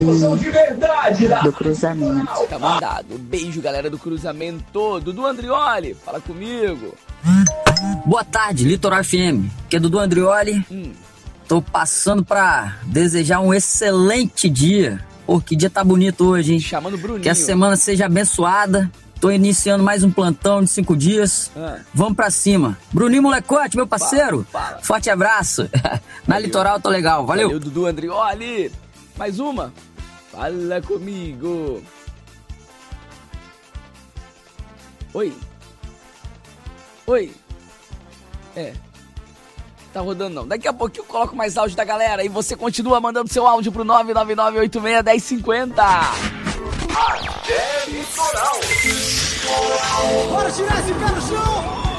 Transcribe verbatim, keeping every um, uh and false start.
de verdade do cruzamento. Tá mandado. Beijo, galera do cruzamento. Dudu Andrioli, fala comigo. Boa tarde, Litoral F M. Que é Dudu Andrioli. Hum. Tô passando pra desejar um excelente dia. Pô, que dia tá bonito hoje, hein? Chamando o Bruninho. Que a semana seja abençoada. Tô iniciando mais um plantão de cinco dias. Ah. Vamos pra cima. Bruninho Molecote, meu parceiro. Fala, fala. Forte abraço. Na Valeu. Litoral tô legal. Valeu. Valeu, Dudu Andrioli. Mais uma. Fala comigo. Oi. Oi. É. Tá rodando não. Daqui a pouquinho eu coloco mais áudio da galera e você continua mandando seu áudio pro nove nove nove oito seis um zero cinco zero. Até Litoral. Bora tirar esse pé no chão!